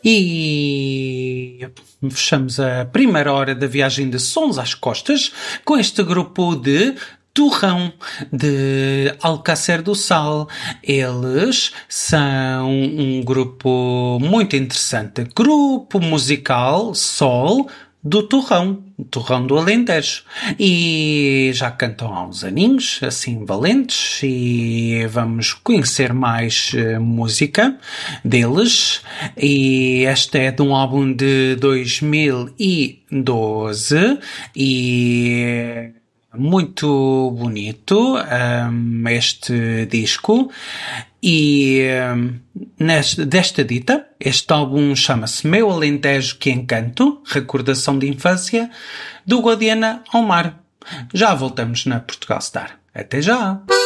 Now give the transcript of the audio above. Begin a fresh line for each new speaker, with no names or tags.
E fechamos a primeira hora da viagem de Sons às Costas com este grupo de Torrão, de Alcácer do Sal. Eles são um grupo muito interessante. Grupo musical Sol do Torrão do Alentejo. E já cantam há uns aninhos, assim, valentes, e vamos conhecer mais música deles. E esta é de um álbum de 2012 e muito bonito, este disco. E desta dita, este álbum chama-se Meu Alentejo que Encanto, recordação de infância, do Guadiana ao Mar. Já voltamos na Portugal Star. Até já!